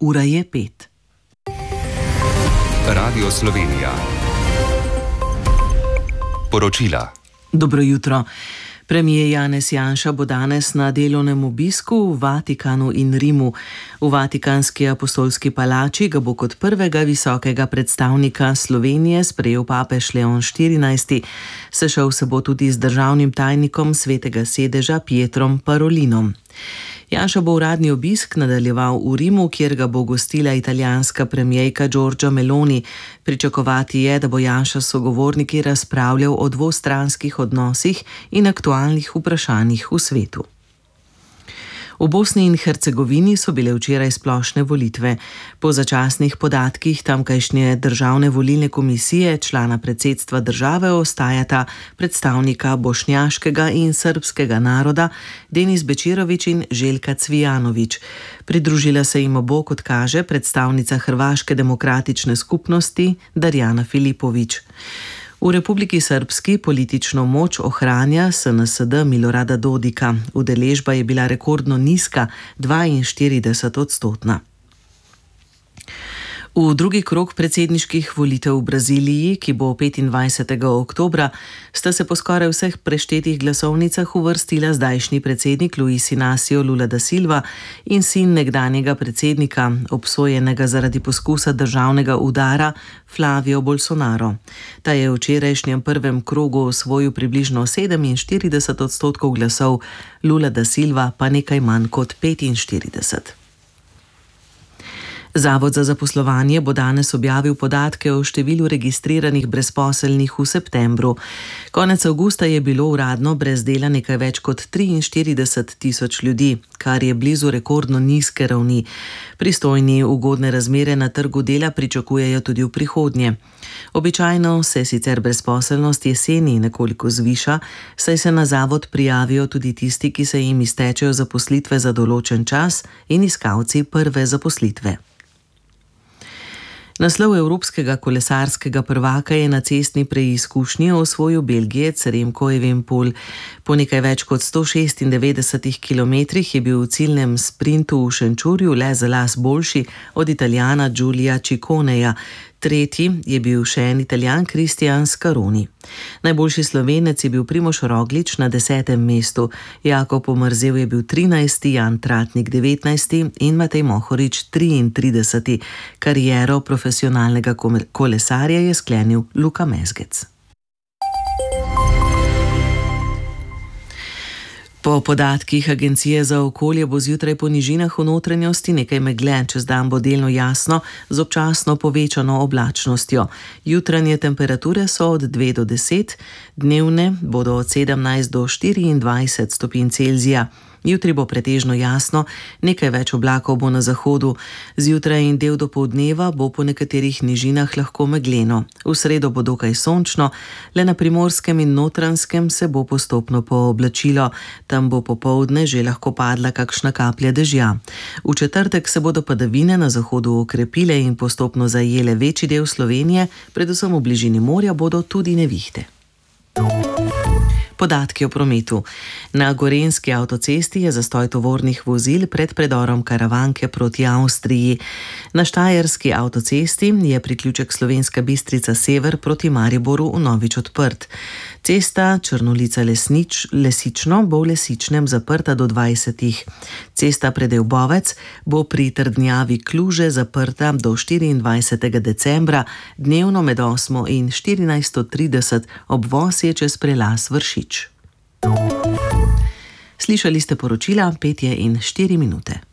Ura je 5. Radio Slovenija. Poročila. Dobro jutro. Premier Janez Janša bo danes na delovnem obisku v Vatikanu in Rimu. V Vatikanski apostolski palači ga bo kot prvega visokega predstavnika Slovenije sprejel papež Leon XIV. Sešel se bo tudi z državnim tajnikom Svetega sedeža Pietrom Parolinom. Janša bo uradni obisk nadaljeval v Rimu, kjer ga bo gostila italijanska premierka Giorgia Meloni. Pričakovati je, da bo Janša s sogovorniki razpravljal o dvostranskih odnosih in aktualnih vprašanjih v svetu. V Bosni in Hercegovini so bile včeraj splošne volitve. Po začasnih podatkih tamkajšnje državne volilne komisije člana predsedstva države ostajata predstavnika bošnjaškega in srbskega naroda Denis Bečirović in Željka Cvijanović. Pridružila se jim bo, kot kaže, predstavnica Hrvaške demokratične skupnosti Darjana Filipović. V Republiki Srpski politično moč ohranja SNSD Milorada Dodika. Udeležba je bila rekordno nizka, 42%. V drugi krog predsedniških volitev v Braziliji, ki bo 25. oktobra, sta se po skoraj vseh preštetih glasovnicah uvrstila zdajšnji predsednik Luiz Inácio Lula da Silva in sin nekdanjega predsednika, obsojenega zaradi poskusa državnega udara, Flavio Bolsonaro. Ta je v včerajšnjem prvem krogu osvojil približno 47% glasov, Lula da Silva pa nekaj manj kot 45%. Zavod za zaposlovanje bo danes objavil podatke o številu registriranih brezposelnih v septembru. Konec avgusta je bilo uradno brez dela nekaj več kot 43.000 ljudi, kar je blizu rekordno nizke ravni. Pristojni ugodne razmere na trgu dela pričakujejo tudi v prihodnje. Običajno se sicer brezposelnost jeseni nekoliko zviša, saj se na zavod prijavijo tudi tisti, ki se jim iztečejo zaposlitve za določen čas in iskalci prve zaposlitve. Naslov evropskega kolesarskega prvaka je na cestni preizkušnji osvojil Belgijec Remco Evenepoel. Po nekaj več kot 196 kilometrih je bil v ciljnem sprintu v Šenčurju le za las boljši od Italijana Giulia Cicconeja. Tretji je bil še en Italijan Cristian Scaroni. Najboljši Slovenec je bil Primož Roglič na 10. mestu, Jakob Omerzel je bil 13., Jan Tratnik 19. in Matej Mohorič 33. Kariero profesionalnega kolesarja je sklenil Luka Mezgec. Po podatkih Agencije za okolje bo zjutraj po nižinah v notranjosti nekaj megle, čez dan bo delno jasno z občasno povečano oblačnostjo. Jutranje temperature so od 2 do 10, dnevne bodo od 17 do 24 stopinj Celzija. Jutri bo pretežno jasno, nekaj več oblakov bo na zahodu. Zjutraj in del dopoldneva bo po nekaterih nižinah lahko megleno. V sredo bo dokaj sončno, le na Primorskem in Notranjskem se bo postopno pooblačilo. Tam bo popoldne že lahko padla kakšna kaplja dežja. V četrtek se bodo padavine na zahodu okrepile in postopno zajele večji del Slovenije, predvsem v bližini morja bodo tudi nevihte. Podatki o prometu. Na Gorenjski avtocesti je zastoj tovornih vozil pred predorom Karavanke proti Avstriji. Na Štajerski avtocesti je priključek Slovenska Bistrica sever proti Mariboru vnovič odprt. Cesta Črnolica-Lesično bo v Lesičnem zaprta do 20. Cesta Predel-Bovec bo pri trdnjavi Kluže zaprta do 24. decembra, dnevno med 8 in 14:30, obvoz je čez prelaz Vršič. Slišali ste poročila 5:04.